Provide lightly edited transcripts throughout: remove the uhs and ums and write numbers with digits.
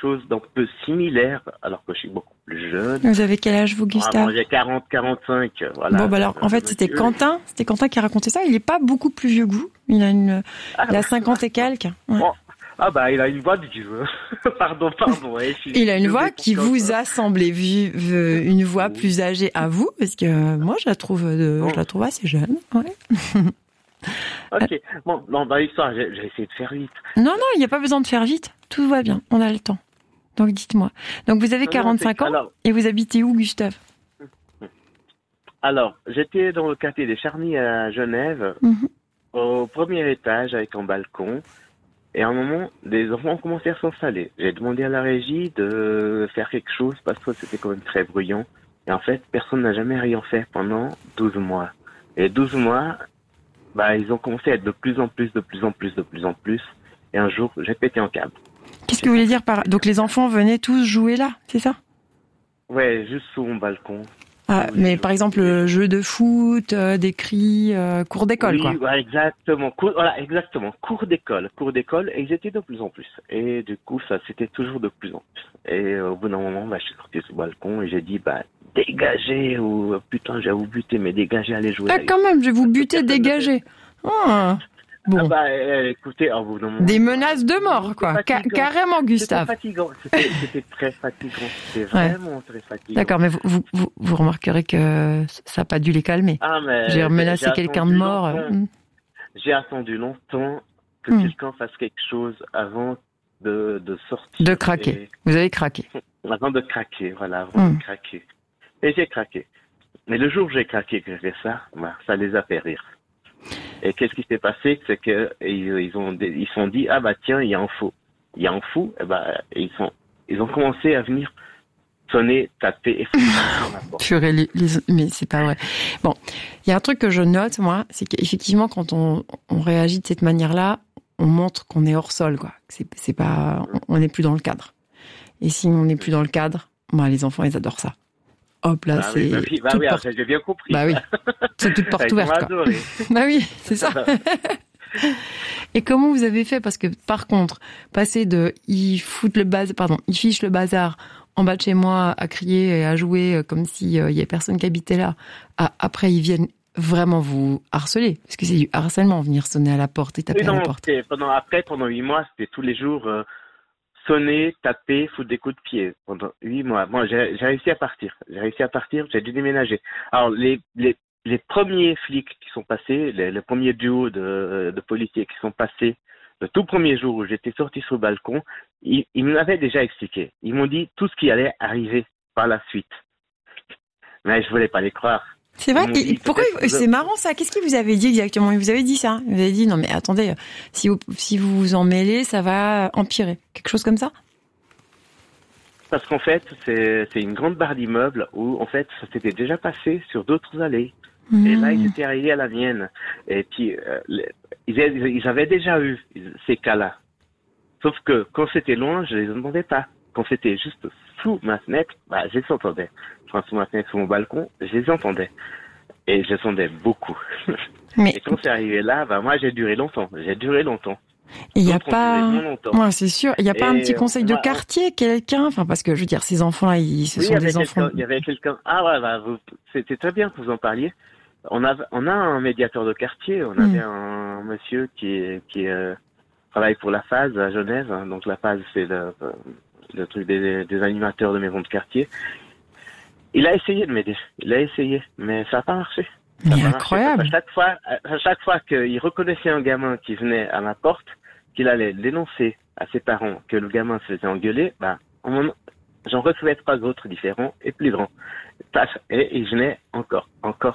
chose d'un peu similaire, alors que je suis beaucoup plus jeune. Vous avez quel âge, vous, Gustave? J'ai 45, voilà. Bon, bah alors, en fait, c'était Quentin qui a raconté ça. Il est pas beaucoup plus vieux que vous. Il a 50 et quelques. Ouais. Bon. Ah bah, il a une voix de Dieu. Pardon. Ouais, il a une voix qui vous a semblé une voix plus âgée à vous, parce que moi, je la trouve assez jeune. Ouais. Ok. Bon, dans l'histoire, j'ai essayé de faire vite. Non, il n'y a pas besoin de faire vite. Tout va bien. On a le temps. Donc, dites-moi. Donc, vous avez 45 ans et vous habitez où, Gustave? Alors, j'étais dans le quartier des Charny à Genève, au premier étage avec un balcon. Et à un moment, des enfants ont commencé à s'installer. J'ai demandé à la régie de faire quelque chose parce que c'était quand même très bruyant. Et en fait, personne n'a jamais rien fait pendant 12 mois. Et 12 mois, bah, ils ont commencé à être de plus en plus. Et un jour, j'ai pété un câble. Qu'est-ce que vous voulez dire par... Donc les enfants venaient tous jouer là, c'est ça? Ouais, juste sous mon balcon. Ah, mais par exemple, jeu de foot, des cris, cours d'école, quoi. Oui, ouais, exactement. Exactement. Cours d'école, et ils étaient de plus en plus. Et du coup, ça, c'était toujours de plus en plus. Et au bout d'un moment, bah, je suis sorti sous le balcon et j'ai dit, bah, dégagez, ou putain, je vais vous buter, mais dégagez, allez jouer. Ah, quand même, je vais vous buter, dégagez. Ah. Bon. Ah bah, écoutez, au bout d'un moment, des menaces de mort, quoi. Carrément, Gustave. C'était fatigant. C'était très fatigant. C'était vraiment très fatigant. D'accord, mais vous remarquerez que ça n'a pas dû les calmer. Ah, mais j'ai menacé quelqu'un de mort. J'ai attendu longtemps que quelqu'un fasse quelque chose avant de sortir. De craquer. Vous avez craqué. Avant de craquer, voilà, avant de craquer. Et j'ai craqué. Mais le jour où j'ai craqué, que j'ai fait ça, bah, ça les a fait rire. Et qu'est-ce qui s'est passé? C'est que ils se sont dit, ah bah tiens, il y a un fou. Et bah, ils ont commencé à venir sonner, taper et fouiller. Mais c'est pas vrai. Bon, il y a un truc que je note, moi, c'est qu'effectivement, quand on réagit de cette manière-là, on montre qu'on est hors sol, quoi. C'est pas, on n'est plus dans le cadre. Et si on n'est plus dans le cadre, bah, les enfants, ils adorent ça. Hop là, c'est. J'ai bien compris. Bah oui, c'est toute porte ouverte, quoi. Bah oui, c'est ça. Et comment vous avez fait? Parce que par contre, passer de ils fichent le bazar en bas de chez moi à crier et à jouer comme s'il y avait personne qui habitait là, après ils viennent vraiment vous harceler, parce que c'est du harcèlement, venir sonner à la porte et taper à la porte. Pendant 8 mois, c'était tous les jours. Sonner, taper, foutre des coups de pied pendant 8 mois. Moi, j'ai réussi à partir. J'ai dû déménager. Alors, les premiers flics qui sont passés, le premier duo de policiers qui sont passés, le tout premier jour où j'étais sorti sur le balcon, ils me l'avaient déjà expliqué. Ils m'ont dit tout ce qui allait arriver par la suite. Mais je voulais pas les croire. C'est vrai? Pourquoi? C'est marrant, ça. Qu'est-ce qu'il vous avait dit exactement? Il vous avait dit ça? Il vous avait dit, non, mais attendez, si vous vous en mêlez, ça va empirer. Quelque chose comme ça? Parce qu'en fait, c'est une grande barre d'immeubles où, en fait, ça s'était déjà passé sur d'autres allées. Et là, ils étaient arrivés à la mienne. Et puis, ils avaient déjà eu ces cas-là. Sauf que quand c'était loin, je les entendais pas. Quand c'était juste sous ma fenêtre, bah, je les entendais. Enfin, sous ma fenêtre, sous mon balcon, je les entendais. Et je les entendais beaucoup. Et quand c'est arrivé là, bah, moi, j'ai duré longtemps. Il n'y a pas, ouais, c'est sûr. Il n'y a pas un petit conseil de quartier, quelqu'un, enfin, parce que je veux dire, ces enfants-là, ce sont des enfants. Il y avait quelqu'un. Ah ouais, bah, c'était très bien que vous en parliez. On a un médiateur de quartier. On avait un monsieur qui travaille pour la phase à Genève. Donc la phase, c'est le truc des animateurs de maisons de quartier. Il a essayé de m'aider. Mais ça n'a pas marché. Mais incroyable. À chaque fois qu'il reconnaissait un gamin qui venait à ma porte, qu'il allait dénoncer à ses parents que le gamin se faisait engueuler, bah, j'en recevais 3 autres différents et plus grands. Et il venait encore.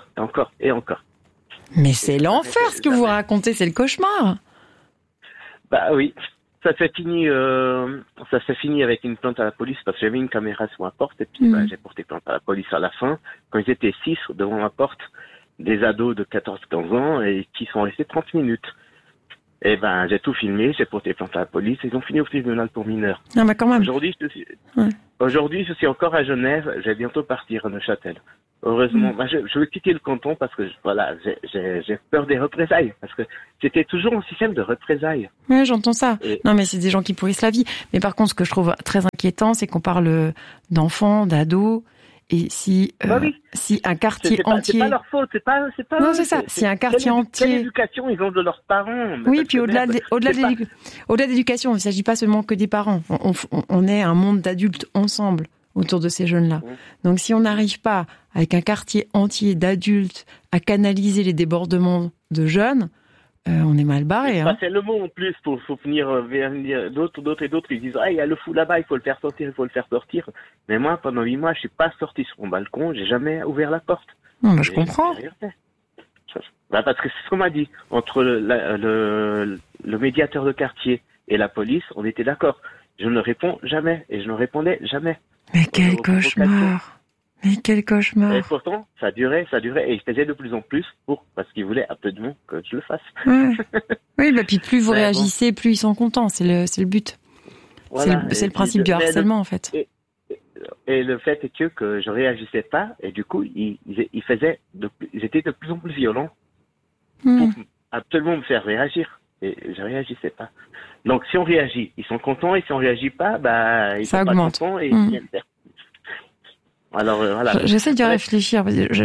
Mais c'est l'enfer ce que vous racontez, c'est le cauchemar. Bah oui. Ça s'est fini avec une plainte à la police parce que j'avais une caméra sur ma porte et puis j'ai porté plainte à la police à la fin. Quand ils étaient 6 devant ma porte, des ados de 14-15 ans et qui sont restés 30 minutes. Et j'ai tout filmé, j'ai porté plainte à la police, ils ont fini au tribunal pour mineurs. Ah bah quand même. Aujourd'hui, Aujourd'hui, je suis encore à Genève. Je vais bientôt partir à Neuchâtel. Heureusement, je veux quitter le canton parce que j'ai peur des représailles, parce que c'était toujours un système de représailles. Oui, j'entends ça. Non, mais c'est des gens qui pourrissent la vie. Mais par contre, ce que je trouve très inquiétant, c'est qu'on parle d'enfants, d'ados, et si un quartier entier, c'est pas leur faute, c'est pas. Non, c'est ça. Si un quartier entier, quelle éducation ils ont de leurs parents. Oui, puis au-delà de l'éducation, il ne s'agit pas seulement que des parents. On est un monde d'adultes ensemble autour de ces jeunes-là. Donc si on n'arrive pas, avec un quartier entier d'adultes, à canaliser les débordements de jeunes, on est mal barré. C'est le mot en plus pour venir d'autres, ils disent il y a le fou là-bas, il faut le faire sortir. Mais moi, pendant 8 mois, je suis pas sorti sur mon balcon, j'ai jamais ouvert la porte. Non, je comprends. Parce que c'est ce qu'on m'a dit. Entre le médiateur de quartier et la police, on était d'accord. Je ne réponds jamais, et je ne répondais jamais. Mais quel cauchemar! Mais quel cauchemar! Et pourtant, ça durait, et il faisait de plus en plus parce qu'il voulait absolument que je le fasse. Ouais. Oui, puis plus vous réagissez, plus ils sont contents, c'est le but. Voilà, c'est le principe du harcèlement, en fait. Et le fait est que je réagissais pas, et du coup, ils étaient de plus en plus violents pour absolument me faire réagir. Et je réagissais pas. Donc, si on réagit, ils sont contents, et si on réagit pas, ils ça sont augmente. pas contents, et ils viennent faire. Alors, voilà. J'essaie de réfléchir.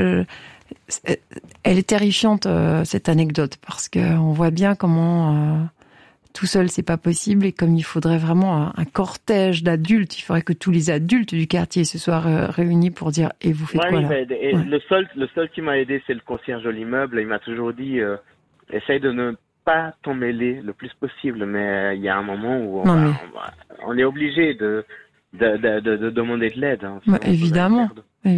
Elle est terrifiante, cette anecdote, parce qu'on voit bien comment tout seul, c'est pas possible, et comme il faudrait vraiment un cortège d'adultes, il faudrait que tous les adultes du quartier se soient réunis pour dire « Et vous faites quoi là ?» Le seul qui m'a aidé, c'est le concierge de l'immeuble. Il m'a toujours dit essaye de ne pas t'en mêler le plus possible, mais il y a un moment où on est obligé de demander de l'aide. Évidemment.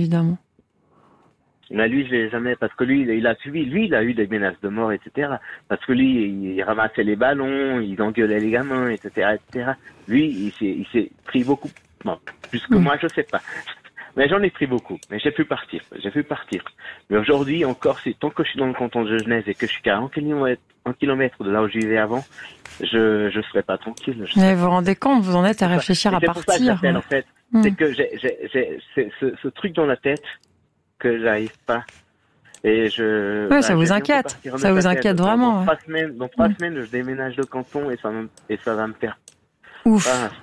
Mais lui, je l'ai jamais, parce que lui, il a eu des menaces de mort, etc. Parce que lui, il ramassait les ballons, il engueulait les gamins, etc., etc. Lui, il s'est pris beaucoup, plus que moi, je sais pas. Mais j'en ai pris beaucoup. Mais j'ai pu partir. Mais aujourd'hui, encore, tant que je suis dans le canton de Genève et que je suis qu'à 1 kilomètre de là où je vivais avant, je serais pas tranquille. Mais vous vous rendez compte, vous en êtes à réfléchir à partir. C'est pour ça que j'appelle, en fait. C'est que j'ai ce truc dans la tête que j'arrive pas. Et ça vous inquiète. Ça vous inquiète vraiment. Dans 3 semaines, je déménage de canton et ça va me faire. Ouf.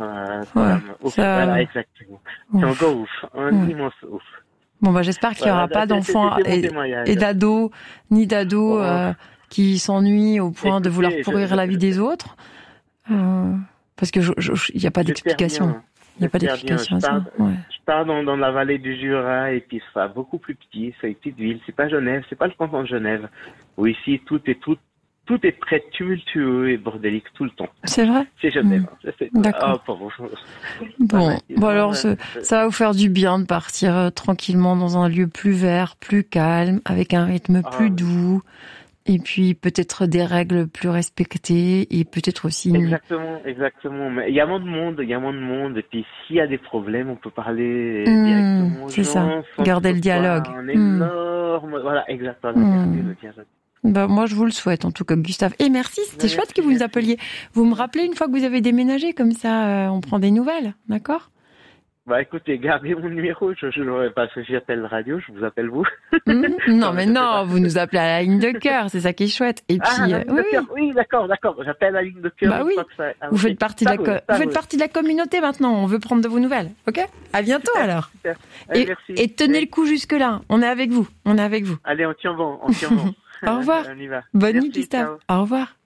Voilà, exactement. Ouf. C'est encore ouf. Un immense ouf. Bon, j'espère qu'il n'y aura pas d'enfants et d'ados, ni d'ados qui s'ennuient au point de vouloir pourrir la vie des autres. Parce que il n'y a pas d'explication. Il n'y a pas d'explication à ça. Je pars dans la vallée du Jura, et puis c'est beaucoup plus petit, c'est une petite ville, c'est pas Genève, c'est pas le canton de Genève, où ici tout est très tumultueux et bordélique tout le temps. C'est vrai? C'est Genève. D'accord. Bon, alors ça va vous faire du bien de partir tranquillement dans un lieu plus vert, plus calme, avec un rythme plus doux. Et puis peut-être des règles plus respectées, et peut-être aussi... Exactement. Mais il y a moins de monde, et puis s'il y a des problèmes, on peut parler directement aux gens. C'est ça, garder le dialogue. Voilà, exactement, garder le dialogue. Moi, je vous le souhaite, en tout cas, Gustave. Et merci, c'était chouette que vous nous appeliez. Vous me rappelez une fois que vous avez déménagé, comme ça, on prend des nouvelles, d'accord? Écoutez, gardez mon numéro, je n'aurais pas, parce que j'appelle radio, je vous appelle vous. Non, mais non, vous nous appelez à la ligne de cœur, c'est ça qui est chouette. Et puis, oui, d'accord, j'appelle à la ligne de cœur. Oui, vous faites partie de la communauté maintenant, on veut prendre de vos nouvelles, ok? À bientôt alors. Super. Merci. Et tenez le coup jusque là, on est avec vous. Allez, on tient bon. Au revoir. On y va. Bonne nuit, Gustave. Au revoir.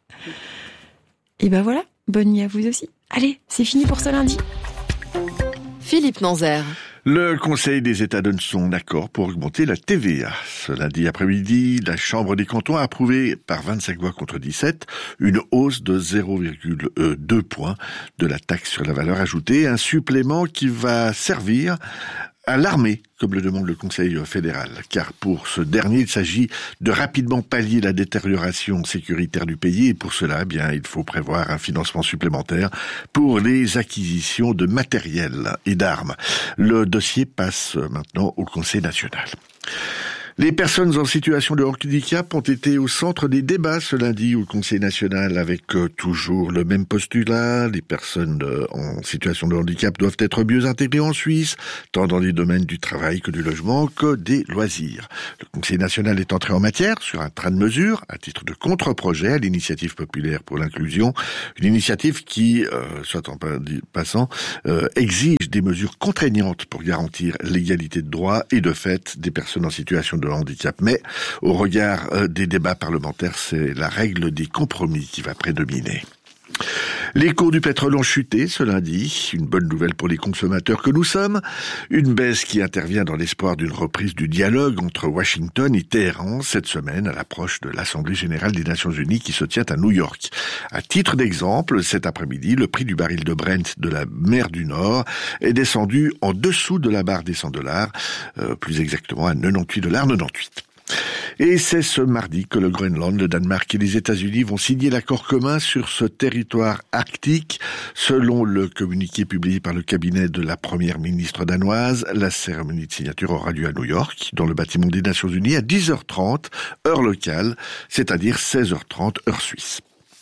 Et voilà, bonne nuit à vous aussi. Allez, c'est fini pour ce lundi. Philippe Nanzer. Le Conseil des États donne son accord pour augmenter la TVA. Ce lundi après-midi, la Chambre des cantons a approuvé par 25 voix contre 17 une hausse de 0,2 points de la taxe sur la valeur ajoutée, un supplément qui va servir à l'armée, comme le demande le Conseil fédéral. Car pour ce dernier, il s'agit de rapidement pallier la détérioration sécuritaire du pays, et pour cela, il faut prévoir un financement supplémentaire pour les acquisitions de matériel et d'armes. Le dossier passe maintenant au Conseil national. Les personnes en situation de handicap ont été au centre des débats ce lundi au Conseil national avec toujours le même postulat. Les personnes en situation de handicap doivent être mieux intégrées en Suisse, tant dans les domaines du travail que du logement que des loisirs. Le Conseil national est entré en matière sur un train de mesures à titre de contre-projet à l'initiative populaire pour l'inclusion. Une initiative qui, soit en passant, exige des mesures contraignantes pour garantir l'égalité de droits et de fait des personnes en situation de handicap. Mais au regard des débats parlementaires, c'est la règle des compromis qui va prédominer. Les cours du pétrole ont chuté ce lundi, une bonne nouvelle pour les consommateurs que nous sommes, une baisse qui intervient dans l'espoir d'une reprise du dialogue entre Washington et Téhéran cette semaine à l'approche de l'Assemblée générale des Nations unies qui se tient à New York. À titre d'exemple, cet après-midi, le prix du baril de Brent de la mer du Nord est descendu en dessous de la barre des $100, plus exactement à $98,98. Et c'est ce mardi que le Groenland, le Danemark et les États-Unis vont signer l'accord commun sur ce territoire arctique. Selon le communiqué publié par le cabinet de la première ministre danoise, la cérémonie de signature aura lieu à New York, dans le bâtiment des Nations Unies, à 10h30, heure locale, c'est-à-dire 16h30, heure suisse.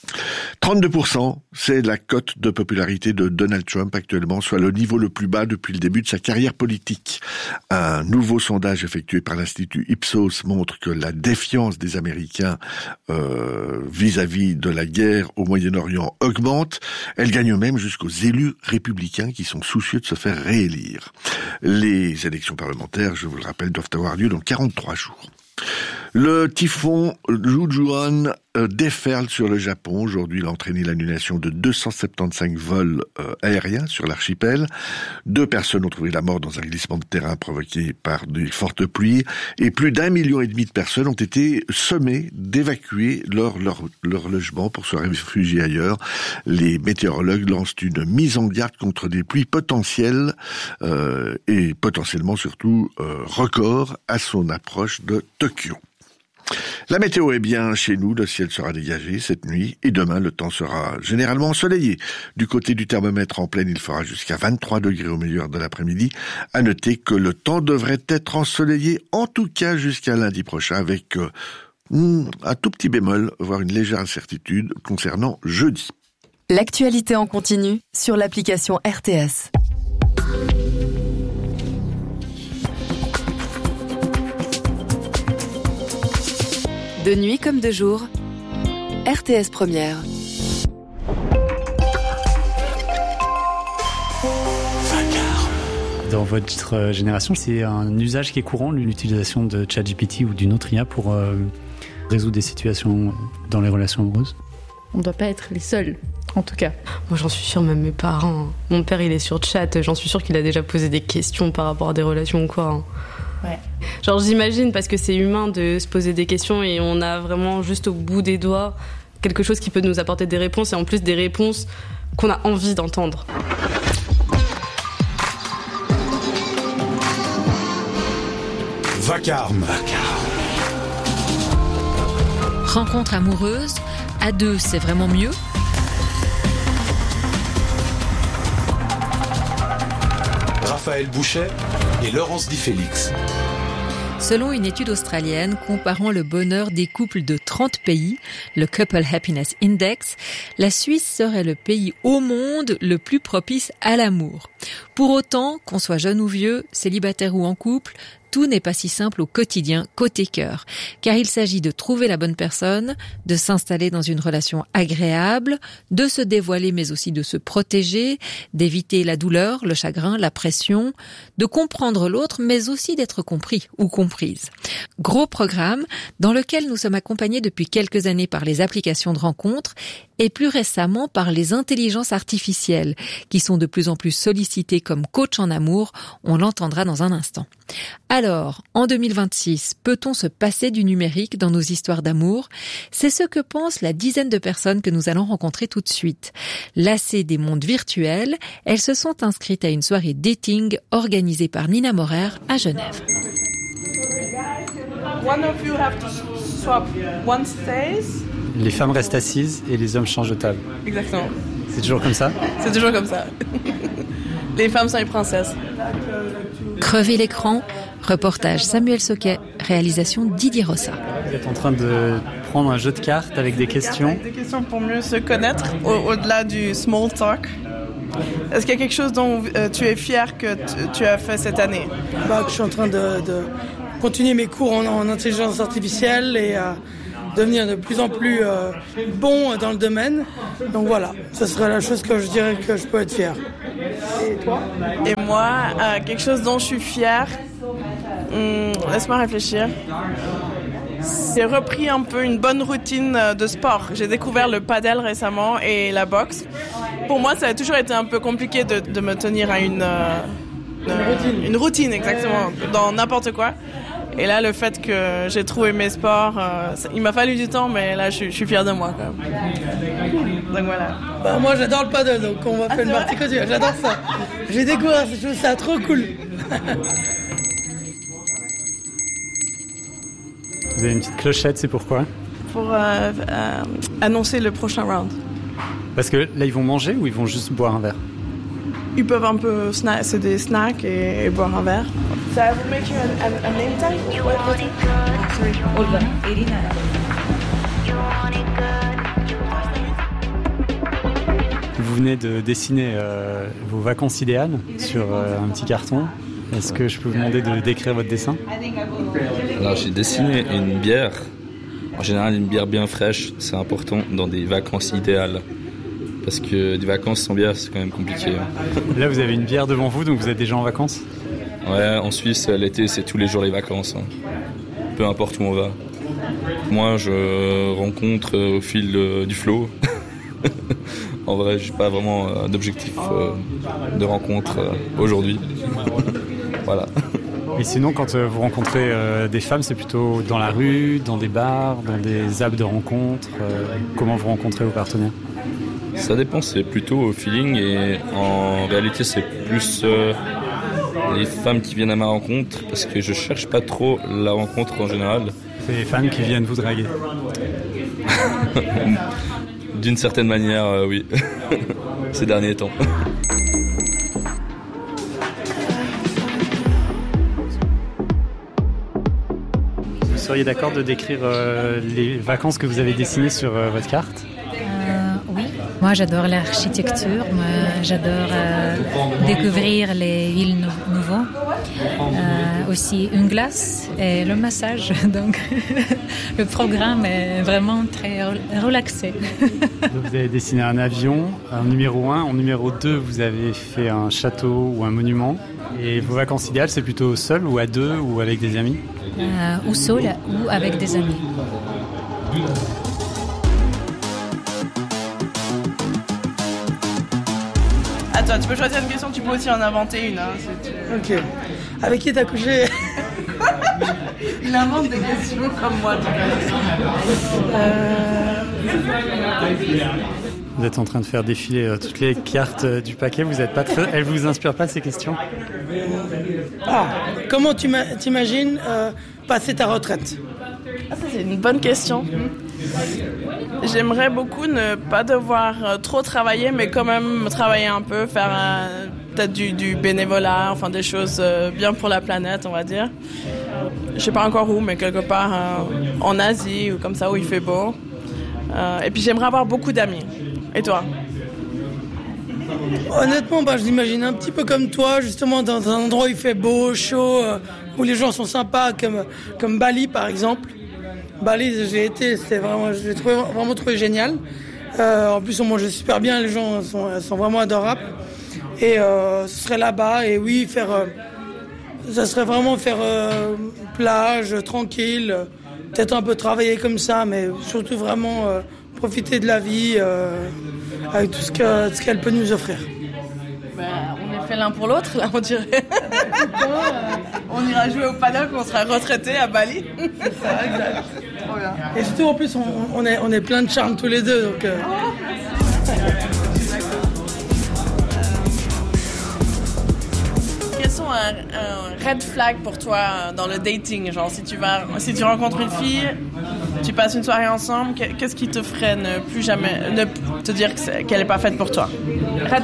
32%, c'est la cote de popularité de Donald Trump actuellement, soit le niveau le plus bas depuis le début de sa carrière politique. Un nouveau sondage effectué par l'Institut Ipsos montre que la défiance des Américains vis-à-vis de la guerre au Moyen-Orient augmente. Elle gagne même jusqu'aux élus républicains qui sont soucieux de se faire réélire. Les élections parlementaires, je vous le rappelle, doivent avoir lieu dans 43 jours. Le typhon Jujuan déferle sur le Japon. Aujourd'hui, il a entraîné l'annulation de 275 vols aériens sur l'archipel. 2 personnes ont trouvé la mort dans un glissement de terrain provoqué par des fortes pluies. Et plus d'1,5 million de personnes ont été sommées d'évacuer leur logement pour se réfugier ailleurs. Les météorologues lancent une mise en garde contre des pluies potentielles et potentiellement surtout records à son approche de Tokyo. La météo est bien chez nous, le ciel sera dégagé cette nuit et demain le temps sera généralement ensoleillé. Du côté du thermomètre en pleine, il fera jusqu'à 23 degrés au milieu de l'après-midi. À noter que le temps devrait être ensoleillé en tout cas jusqu'à lundi prochain avec un tout petit bémol, voire une légère incertitude concernant jeudi. L'actualité en continu sur l'application RTS. De nuit comme de jour, RTS Première. Dans votre génération, c'est un usage qui est courant, l'utilisation de ChatGPT ou d'une autre IA pour résoudre des situations dans les relations amoureuses. On ne doit pas être les seuls, en tout cas. Moi, j'en suis sûre, même mes parents. Mon père, il est sur chat, j'en suis sûre qu'il a déjà posé des questions par rapport à des relations ou quoi. Ouais. Genre j'imagine parce que c'est humain de se poser des questions et on a vraiment juste au bout des doigts quelque chose qui peut nous apporter des réponses et en plus des réponses qu'on a envie d'entendre. Vacarme. Rencontre amoureuse, à 2 c'est vraiment mieux. Raphaël Bouchet et Laurence Di Félix. Selon une étude australienne comparant le bonheur des couples de 30 pays, le Couple Happiness Index, la Suisse serait le pays au monde le plus propice à l'amour. Pour autant, qu'on soit jeune ou vieux, célibataire ou en couple, tout n'est pas si simple au quotidien côté cœur, car il s'agit de trouver la bonne personne, de s'installer dans une relation agréable, de se dévoiler mais aussi de se protéger, d'éviter la douleur, le chagrin, la pression, de comprendre l'autre mais aussi d'être compris ou comprise. Gros programme dans lequel nous sommes accompagnés depuis quelques années par les applications de rencontres et plus récemment par les intelligences artificielles qui sont de plus en plus sollicitées comme coach en amour, on l'entendra dans un instant. Alors, en 2026, peut-on se passer du numérique dans nos histoires d'amour ? C'est ce que pense la dizaine de personnes que nous allons rencontrer tout de suite. Lassées des mondes virtuels, elles se sont inscrites à une soirée dating organisée par Nina Morer à Genève. Les femmes restent assises et les hommes changent de table. Exactement. C'est toujours comme ça ? C'est toujours comme ça. Les femmes sont les princesses. Crever l'écran, Reportage Samuel Soquet, réalisation Didier Rossa. Vous êtes en train de prendre un jeu de cartes avec des questions. Avec des questions pour mieux se connaître, au-delà du small talk. Est-ce qu'il y a quelque chose dont tu es fier que tu as fait cette année ? Que je suis en train de continuer mes cours en intelligence artificielle et devenir de plus en plus bon dans le domaine. Donc voilà, ce serait la chose que je dirais que je peux être fier. Et toi ? Et moi, quelque chose dont je suis fière, laisse-moi réfléchir. J'ai repris un peu une bonne routine de sport. J'ai découvert le paddle récemment et la boxe. Pour moi, ça a toujours été un peu compliqué de me tenir à une routine, exactement, dans n'importe quoi. Et là, le fait que j'ai trouvé mes sports, il m'a fallu du temps, mais là, je suis fière de moi, quand même. Donc voilà. Moi, j'adore le paddle, donc on va faire une partie continue. J'adore ça. J'ai découvert cette chose, c'est trop cool. Vous avez une petite clochette, c'est pourquoi ? Pour annoncer le prochain round. Parce que là, ils vont manger ou ils vont juste boire un verre ? Ils peuvent un peu c'est des snacks et boire un verre. Ça vous make you a name tag? Olga, 89. Vous venez de dessiner vos vacances idéales sur un petit carton. Est-ce que je peux vous demander de décrire votre dessin ? Alors, j'ai dessiné une bière. En général, une bière bien fraîche, c'est important dans des vacances idéales. Parce que des vacances sans bière, c'est quand même compliqué. Là, vous avez une bière devant vous, donc vous êtes déjà en vacances ? Ouais, en Suisse, l'été, c'est tous les jours les vacances. Peu importe où on va. Moi, je rencontre au fil du flow. En vrai, j'ai pas vraiment d'objectif de rencontre aujourd'hui. Voilà. Et sinon, quand vous rencontrez des femmes, c'est plutôt dans la rue, dans des bars, dans des apps de rencontres. Comment vous rencontrez vos partenaires ? Ça dépend, c'est plutôt au feeling et en réalité, c'est plus les femmes qui viennent à ma rencontre parce que je cherche pas trop la rencontre en général. C'est les femmes qui viennent vous draguer ? D'une certaine manière, oui, ces derniers temps. Vous seriez d'accord de décrire les vacances que vous avez dessinées sur votre carte ? Oui, moi j'adore l'architecture, moi j'adore découvrir les villes nouvelles, aussi une glace et le massage, donc le programme est vraiment très relaxé. Donc vous avez dessiné un avion, en numéro 1, en numéro 2 vous avez fait un château ou un monument, et vos vacances idéales c'est plutôt seul ou à deux ou avec des amis ? Ou seul ou avec des amis. Attends, tu peux choisir une question, tu peux aussi en inventer une. Hein, Ok. Avec qui t'as couché ? Il invente des questions comme moi. Vous êtes en train de faire défiler toutes les cartes du paquet. Vous êtes pas très... Elles vous inspirent pas ces questions ? Comment tu t'imagines passer ta retraite ? Ça c'est une bonne question. J'aimerais beaucoup ne pas devoir trop travailler, mais quand même travailler un peu, faire peut-être du bénévolat, enfin des choses bien pour la planète, on va dire. Je sais pas encore où, mais quelque part en Asie ou comme ça où il fait beau. Et puis j'aimerais avoir beaucoup d'amis. Et toi ? Honnêtement, je l'imagine un petit peu comme toi, justement dans un endroit où il fait beau, chaud, où les gens sont sympas, comme Bali par exemple. Bali, j'ai été, je l'ai vraiment trouvé génial. En plus, on mange super bien, les gens sont vraiment adorables. Et ce serait là-bas, et oui, ça serait vraiment faire plage, tranquille, peut-être un peu travailler comme ça, mais surtout vraiment profiter de la vie avec tout ce qu'elle peut nous offrir. On est fait l'un pour l'autre, là, on dirait. On ira jouer au paddock, on sera retraités à Bali. C'est ça, exact. Trop bien. Et surtout, en plus, on est plein de charme tous les deux, donc... Quels sont un red flag pour toi dans le dating ? Genre, si tu rencontres une fille, tu passes une soirée ensemble, qu'est-ce qui te ferait ne plus jamais te dire qu'elle n'est pas faite pour toi ?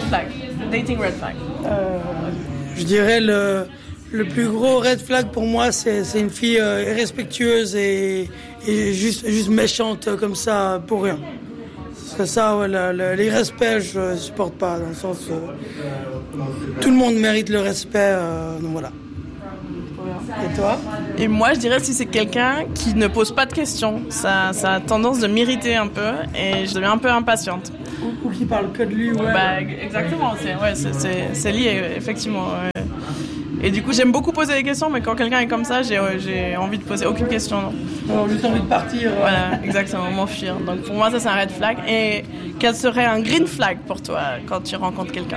Red flag, dating red flag. Je dirais Le plus gros red flag pour moi, c'est une fille irrespectueuse et juste méchante comme ça pour rien. C'est ça, ouais, l'irrespect, je supporte pas, dans le sens tout le monde mérite le respect, donc voilà. Et toi? Et moi, je dirais si c'est quelqu'un qui ne pose pas de questions, ça a tendance de m'irriter un peu et je deviens un peu impatiente. Ou qui parle que de lui, ouais. Bah, exactement, c'est lié, effectivement. Ouais. Et du coup, j'aime beaucoup poser des questions, mais quand quelqu'un est comme ça, j'ai envie de poser aucune question. Non. Alors, juste envie de partir. Voilà, exactement, m'enfuir. Donc pour moi, ça c'est un red flag. Et quel serait un green flag pour toi quand tu rencontres quelqu'un?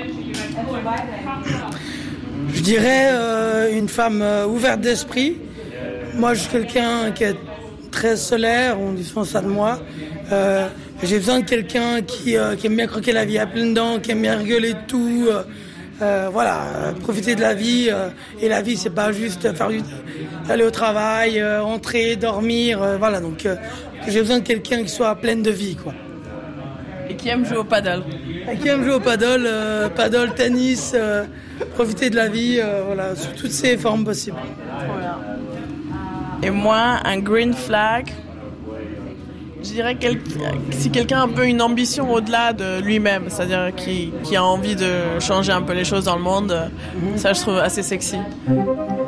Je dirais une femme ouverte d'esprit. Moi, je suis quelqu'un qui est très solaire, on dit souvent ça de moi. J'ai besoin de quelqu'un qui aime bien croquer la vie à pleines dents, qui aime bien rigoler de tout. Profiter de la vie. Et la vie, c'est pas juste aller au travail, rentrer, dormir. Voilà, donc j'ai besoin de quelqu'un qui soit pleine de vie, quoi. Et qui aime jouer au paddle. Et qui aime jouer au paddle, paddle, tennis, profiter de la vie, voilà, sous toutes ses formes possibles. Voilà. Et moi, un green flag, je dirais si quelqu'un a un peu une ambition au-delà de lui-même, c'est-à-dire qui a envie de changer un peu les choses dans le monde, ça je trouve assez sexy.